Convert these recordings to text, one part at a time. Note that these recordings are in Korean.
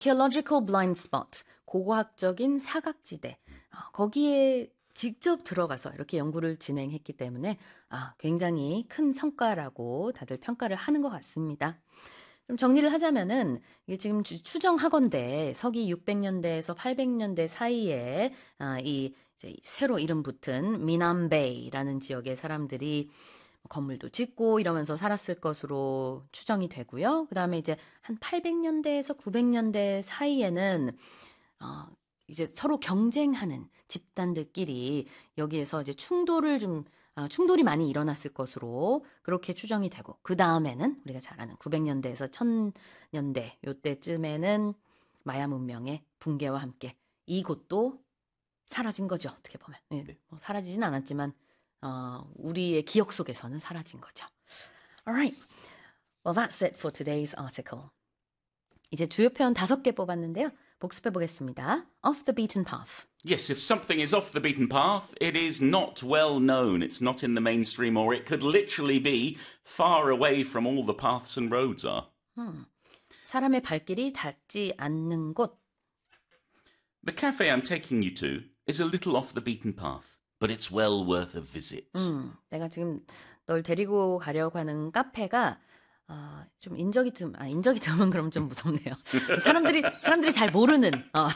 archaeological blind spot, 고고학적인 사각지대. 거기에 직접 들어가서 이렇게 연구를 진행했기 때문에 굉장히 큰 성과라고 다들 평가를 하는 것 같습니다. 좀 정리를 하자면은 이게 지금 추정하건대 서기 600년대에서 800년대 사이에 이 이제 새로 이름 붙은 미남베이라는 지역의 사람들이 건물도 짓고 이러면서 살았을 것으로 추정이 되고요. 그다음에 이제 한 800년대에서 900년대 사이에는 이제 서로 경쟁하는 집단들끼리 여기에서 이제 충돌이 많이 일어났을 것으로 그렇게 추정이 되고 그 다음에는 우리가 잘 아는 900년대에서 1000년대 요때쯤에는 마야 문명의 붕괴와 함께 이곳도 사라진 거죠. 어떻게 보면 뭐 사라지진 않았지만 우리의 기억 속에서는 사라진 거죠. Alright, well that's it for today's article. 이제 주요 표현 5개 뽑았는데요. 복습해 보겠습니다. Off the beaten path. Yes, if something is off the beaten path, it is not well known. It's not in the mainstream, or it could literally be far away from all the paths and roads are. 사람의 발길이 닿지 않는 곳. The cafe I'm taking you to is a little off the beaten path, but it's well worth a visit. 내가 지금 널 데리고 가려고 하는 카페가 좀 인적이 드문 그럼 좀 무섭네요. 사람들이 잘 모르는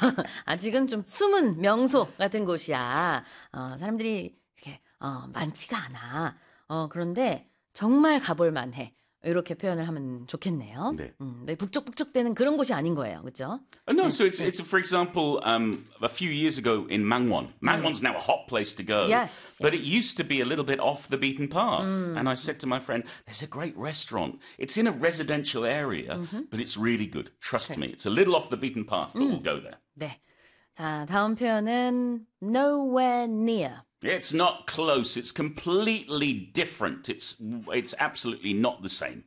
아직은 좀 숨은 명소 같은 곳이야. 사람들이 이렇게 많지가 않아. 그런데 정말 가볼 만해. 이렇게 표현을 하면 좋겠네요. 네. 북적북적대는 그런 곳이 아닌 거예요, 그렇죠? No, so it's for example, a few years ago in Mangwon. Mangwon's now a hot place to go. Yes. But it used to be a little bit off the beaten path. And I said to my friend, there's a great restaurant. It's in a residential area, but it's really good. Trust me. It's a little off the beaten path, but we'll go there. 네. 자, 다음 표현은 nowhere near. It's not close. It's completely different. It's absolutely not the same.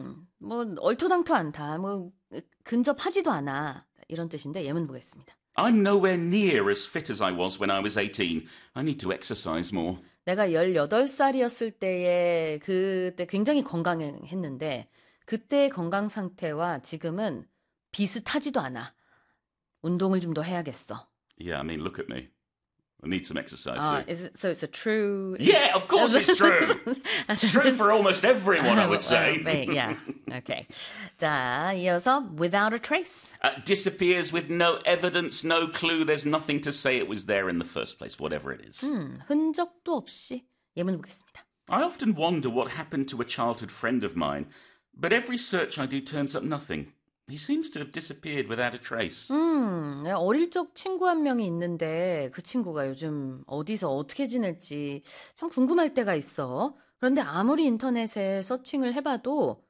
뭐 얼토당토 않다. 뭐 근접하지도 않아. 이런 뜻인데 예문 보겠습니다. I'm nowhere near as fit as I was when I was 18. I need to exercise more. 내가 18살이었을 때에 그때 굉장히 건강했는데 그때의 건강 상태와 지금은 비슷하지도 않아. 운동을 좀 더 해야겠어. Yeah, I mean, look at me. I need some exercise. So it's a true... Yeah, of course it's true. It's true for almost everyone, I would say. Yeah, okay. 자, 이어서 without a trace. Disappears with no evidence, no clue. There's nothing to say it was there in the first place, whatever it is. 흔적도 없이 예문 보겠습니다. I often wonder what happened to a childhood friend of mine, but every search I do turns up nothing. He seems to have disappeared without a trace. 어릴 적 친구 한 명이 있는데 그 친구가 요즘 어디서 어떻게 지낼지 참 궁금할 때가 있어. 그런데 아무리 인터넷에 서칭을 해봐도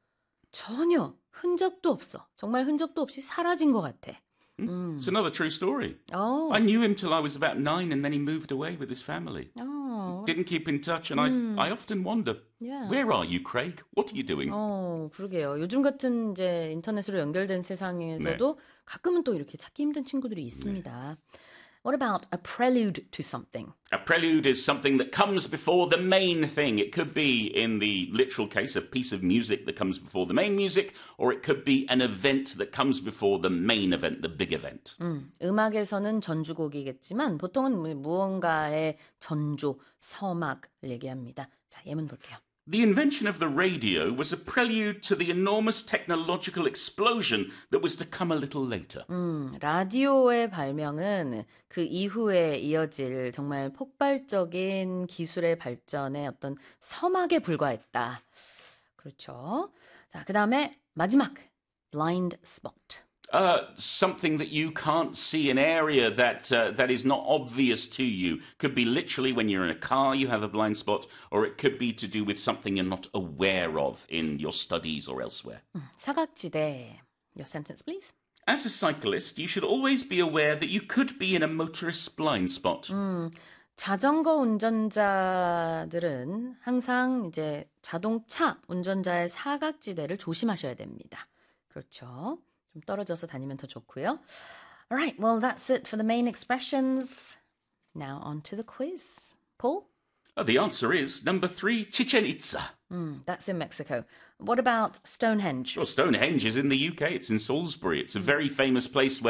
전혀 흔적도 없어. 정말 흔적도 없이 사라진 것 같아. It's another true story. Oh. I knew him till I was about 9 and then he moved away with his family. Oh. Didn't keep in touch and I often wonder, Yeah. where are you, Craig? What are you doing? 그러게요. 요즘 같은 이제 인터넷으로 연결된 세상에서도 가끔은 또 이렇게 찾기 힘든 친구들이 있습니다. What about a prelude to something? A prelude is something that comes before the main thing. It could be, in the literal case, a piece of music that comes before the main music, or it could be an event that comes before the main event, the big event. 음악에서는 전주곡이겠지만 보통은 무언가의 전조, 서막을 얘기합니다. 자, 예문 볼게요. The invention of the radio was a prelude to the enormous technological explosion that was to come a little later. 라디오의 발명은 그 이후에 이어질 정말 폭발적인 기술의 발전의 어떤 서막에 불과했다. 그렇죠. 자, 그 다음에 마지막 blind spot. Something that you can't see, an area that is not obvious to you. Could be literally when you're in a car you have a blind spot, or it could be to do with something you're not aware of in your studies or elsewhere. 사각지대. Your sentence, please. As a cyclist, you should always be aware that you could be in a motorist's blind spot. 자전거 운전자들은 항상 이제 자동차 운전자의 사각지대를 조심하셔야 됩니다. 그렇죠. 좀 떨어져서 다니면 더 좋고요. Alright, well that's it for the main expressions. Now on to the quiz. Paul? The answer is number 3, Chichen Itza. That's in Mexico. What about Stonehenge? Sure, Stonehenge is in the UK. It's in Salisbury. It's a very famous place